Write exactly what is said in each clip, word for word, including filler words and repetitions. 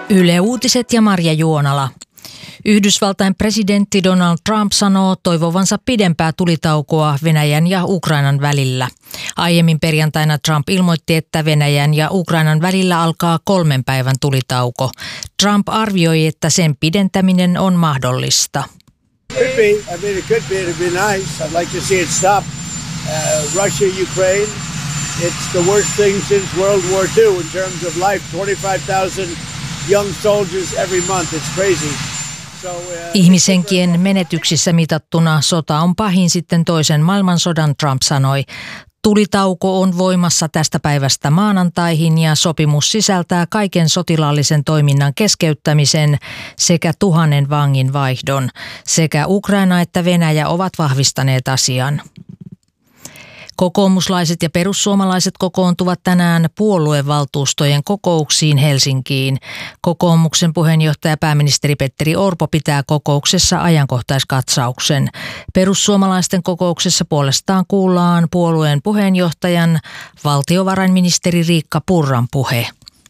Yle Uutiset ja Marja Juonala. Yhdysvaltain presidentti Donald Trump sanoo toivovansa pidempää tulitaukoa Venäjän ja Ukrainan välillä. Aiemmin perjantaina Trump ilmoitti, että Venäjän ja Ukrainan välillä alkaa kolmen päivän tulitauko. Trump arvioi, että sen pidentäminen on mahdollista. Could be. I mean, it could be. It'd be nice. I'd like to see it stop. Uh, Russia, Ukraine. It's the worst thing since World War Two in terms of life. twenty-five thousand young soldiers every month. It's crazy. So, uh, Ihmishenkien menetyksissä mitattuna sota on pahin sitten toisen maailmansodan, Trump sanoi. Tulitauko on voimassa tästä päivästä maanantaihin ja sopimus sisältää kaiken sotilaallisen toiminnan keskeyttämisen sekä tuhannen vangin vaihdon. Sekä Ukraina että Venäjä ovat vahvistaneet asian. Kokoomuslaiset ja perussuomalaiset kokoontuvat tänään puoluevaltuustojen kokouksiin Helsinkiin. Kokoomuksen puheenjohtaja pääministeri Petteri Orpo pitää kokouksessa ajankohtaiskatsauksen. Perussuomalaisten kokouksessa puolestaan kuullaan puolueen puheenjohtajan valtiovarainministeri Riikka Purran puhe.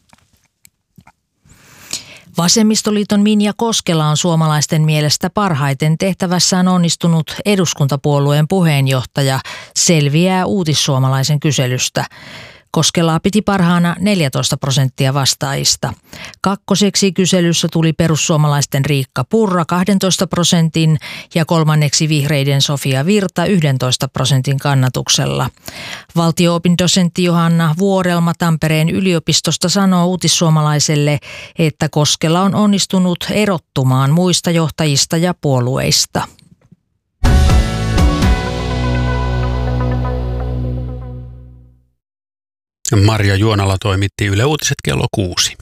Vasemmistoliiton Minja Koskela on suomalaisten mielestä parhaiten tehtävässään onnistunut eduskuntapuolueen puheenjohtaja, selviää Uutissuomalaisen kyselystä. Koskelaa piti parhaana neljätoista prosenttia vastaajista. Kakkoseksi kyselyssä tuli perussuomalaisten Riikka Purra kahdentoista prosentin ja kolmanneksi vihreiden Sofia Virta yhdentoista prosentin kannatuksella. Valtio-opin dosentti Johanna Vuorelma Tampereen yliopistosta sanoo Uutissuomalaiselle, että Koskela on onnistunut erottumaan muista johtajista ja puolueista. Marja Juonala toimitti Yle Uutiset kello kuusi.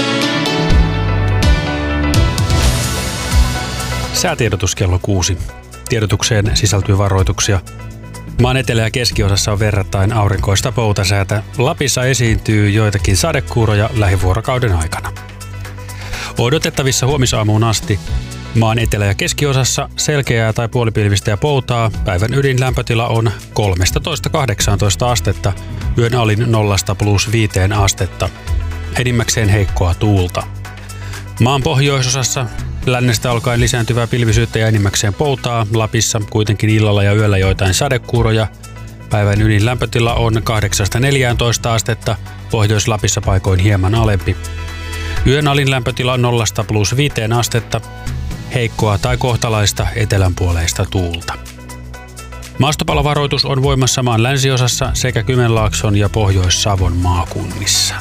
Säätiedotus kello kuusi. Tiedotukseen sisältyy varoituksia. Maan etelä- ja keskiosassa on verrattain aurinkoista poutasäätä. Lapissa esiintyy joitakin sadekuuroja lähivuorokauden aikana. Odotettavissa huomisaamuun asti maan etelä- ja keskiosassa selkeää tai puolipilvistä ja poutaa. Päivän ydinlämpötila on kolmetoista kahdeksantoista astetta, yön alin nollasta plus viiteen astetta. Enimmäkseen heikkoa tuulta. Maan pohjoisosassa lännestä alkaen lisääntyvää pilvisyyttä ja enimmäkseen poutaa. Lapissa kuitenkin illalla ja yöllä joitain sadekuuroja. Päivän ydinlämpötila on kahdeksasta neljääntoista astetta, Pohjois-Lapissa paikoin hieman alempi. Yön alin lämpötila on nollasta plus viiteen astetta, heikkoa tai kohtalaista etelänpuoleista tuulta. Maastopalovaroitus on voimassa maan länsiosassa sekä Kymenlaakson ja Pohjois-Savon maakunnissa.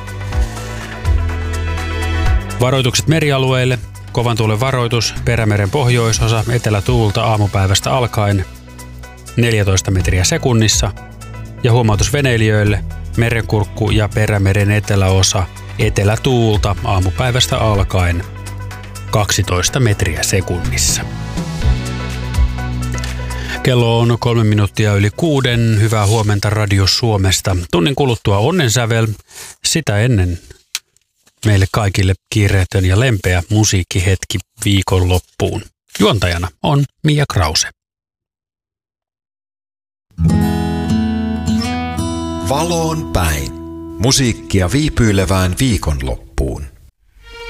Varoitukset merialueille. Kovan tuulen varoitus, Perämeren pohjoisosa, etelätuulta aamupäivästä alkaen neljätoista metriä sekunnissa. Ja huomautus veneilijöille, Merenkurkku ja Perämeren eteläosa, etelätuulta aamupäivästä alkaen kaksitoista metriä sekunnissa. Kello on kolme minuuttia yli kuuden. Hyvää huomenta Radio Suomesta. Tunnin kuluttua onnensävel. Sitä ennen meille kaikille kiireetön ja lempeä musiikkihetki viikonloppuun. Juontajana on Mia Krause. Valoon päin. Musiikkia viipyilevään viikonloppuun.